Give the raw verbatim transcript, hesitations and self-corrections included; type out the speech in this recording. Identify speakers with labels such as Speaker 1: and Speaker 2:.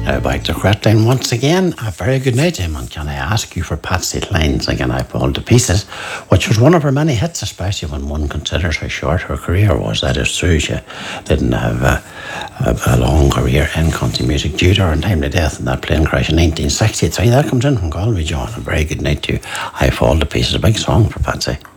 Speaker 1: Now back to Cratline once again. A very good night, Eamon. Can I ask you for Patsy Cline's Again I Fall to Pieces, which was one of her many hits, especially when one considers how short her career was. That is true, she didn't have a, a, a long career in country music due to her untimely death in that plane crash in nineteen sixty-three. That comes in from Galway, John. A very good night to you. I Fall to Pieces, a big song for Patsy.